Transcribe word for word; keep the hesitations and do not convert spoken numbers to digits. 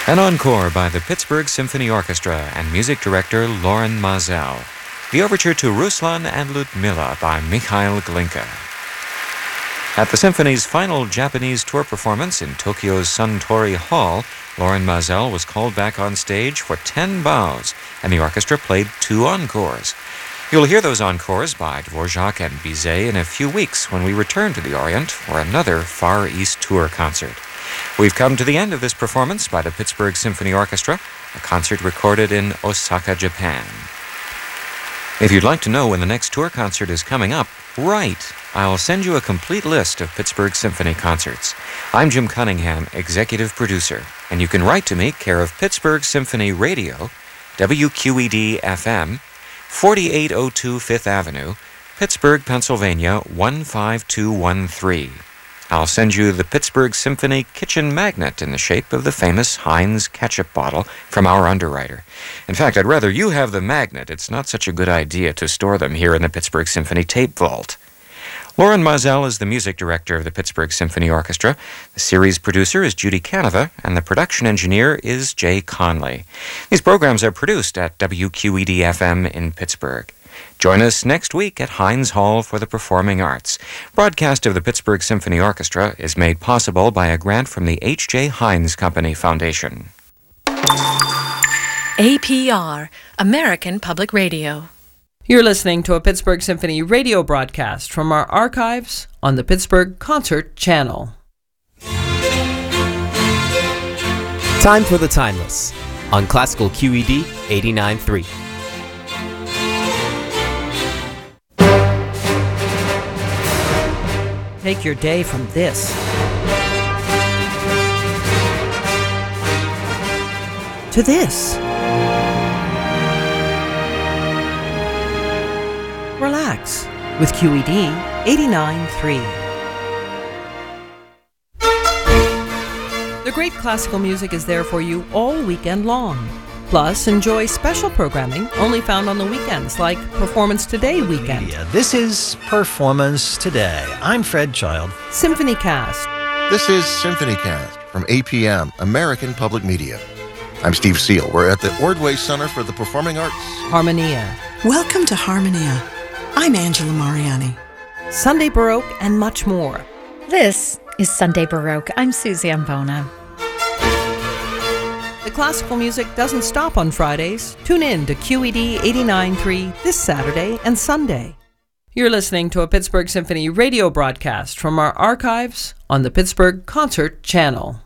An encore by the Pittsburgh Symphony Orchestra and music director Loren Maazel. The overture to Ruslan and Ludmilla by Mikhail Glinka. At the symphony's final Japanese tour performance in Tokyo's Suntory Hall, Loren Maazel was called back on stage for ten bows, and the orchestra played two encores. You'll hear those encores by Dvorak and Bizet in a few weeks when we return to the Orient for another Far East tour concert. We've come to the end of this performance by the Pittsburgh Symphony Orchestra, a concert recorded in Osaka, Japan. If you'd like to know when the next tour concert is coming up, write. I'll send you a complete list of Pittsburgh Symphony concerts. I'm Jim Cunningham, executive producer, and you can write to me, care of Pittsburgh Symphony Radio, W Q E D F M, forty-eight oh two Fifth Avenue, Pittsburgh, Pennsylvania, one five two one three. I'll send you the Pittsburgh Symphony kitchen magnet in the shape of the famous Heinz ketchup bottle from our underwriter. In fact, I'd rather you have the magnet. It's not such a good idea to store them here in the Pittsburgh Symphony tape vault. Loren Maazel is the music director of the Pittsburgh Symphony Orchestra. The series producer is Judy Canova, and the production engineer is Jay Conley. These programs are produced at W Q E D F M in Pittsburgh. Join us next week at Heinz Hall for the Performing Arts. Broadcast of the Pittsburgh Symphony Orchestra is made possible by a grant from the H J. Heinz Company Foundation. A P R, American Public Radio. You're listening to a Pittsburgh Symphony radio broadcast from our archives on the Pittsburgh Concert Channel. Time for the Timeless on Classical Q E D eighty-nine point three. Take your day from this. To this. Relax with Q E D eighty-nine point three. The great classical music is there for you all weekend long. Plus, enjoy special programming only found on the weekends, like Performance Today weekend. Yeah, this is Performance Today. I'm Fred Child. Symphony Cast. This is Symphony Cast from A P M, American Public Media. I'm Steve Seal. We're at the Ordway Center for the Performing Arts. Harmonia. Welcome to Harmonia. I'm Angela Mariani. Sunday Baroque and much more. This is Sunday Baroque. I'm Susie Ambona. The classical music doesn't stop on Fridays. Tune in to Q E D eighty-nine point three this Saturday and Sunday. You're listening to a Pittsburgh Symphony radio broadcast from our archives on the Pittsburgh Concert Channel.